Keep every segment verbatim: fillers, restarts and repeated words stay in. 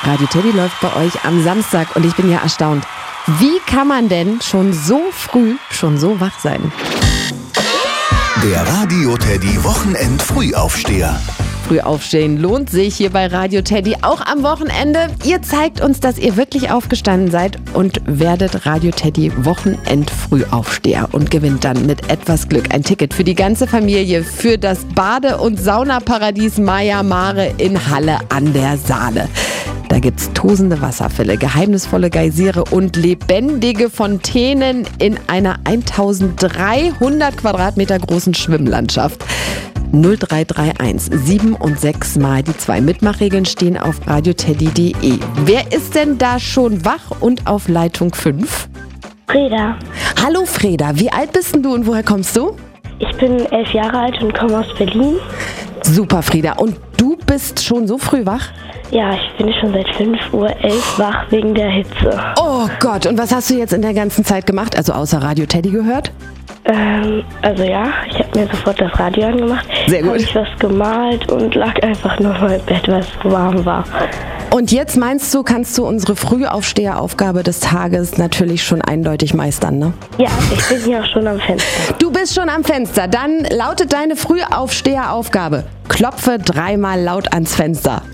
Radio Teddy läuft bei euch am Samstag und ich bin ja erstaunt. Wie kann man denn schon so früh schon so wach sein? Der Radio Teddy Wochenend-Frühaufsteher. Früh aufstehen lohnt sich hier bei Radio Teddy auch am Wochenende. Ihr zeigt uns, dass ihr wirklich aufgestanden seid und werdet Radio Teddy Wochenend-Frühaufsteher und gewinnt dann mit etwas Glück ein Ticket für die ganze Familie für das Bade- und Saunaparadies Maya Mare in Halle an der Saale. Da gibt's tosende Wasserfälle, geheimnisvolle Geysire und lebendige Fontänen in einer eintausenddreihundert Quadratmeter großen Schwimmlandschaft. null drei drei eins sieben und sechs mal die zwei Mitmachregeln stehen auf radioteddy punkt de. Wer ist denn da schon wach und auf Leitung fünf? Freda. Hallo Freda, wie alt bist denn du und woher kommst du? Ich bin elf Jahre alt und komme aus Berlin. Super Freda, und du bist schon so früh wach? Ja, ich bin schon seit fünf Uhr elf wach wegen der Hitze. Oh Gott, und was hast du jetzt in der ganzen Zeit gemacht, also außer Radio Teddy gehört? Ähm, also ja, ich habe mir sofort das Radio angemacht. Sehr gut. Habe ich was gemalt und lag einfach nur mal im Bett, weil es so warm war. Und jetzt meinst du, kannst du unsere Frühaufsteheraufgabe des Tages natürlich schon eindeutig meistern, ne? Ja, ich bin hier auch schon am Fenster. Du bist schon am Fenster. Dann lautet deine Frühaufsteheraufgabe: Klopfe dreimal laut ans Fenster.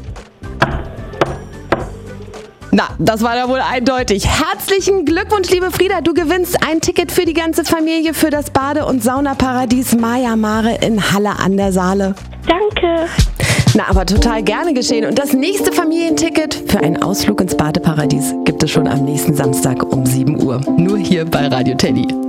Na, das war ja wohl eindeutig. Herzlichen Glückwunsch, liebe Frieda. Du gewinnst ein Ticket für die ganze Familie für das Bade- und Saunaparadies Maya Mare in Halle an der Saale. Danke. Na, aber total gerne geschehen. Und das nächste Familienticket für einen Ausflug ins Badeparadies gibt es schon am nächsten Samstag um sieben Uhr. Nur hier bei Radio Teddy.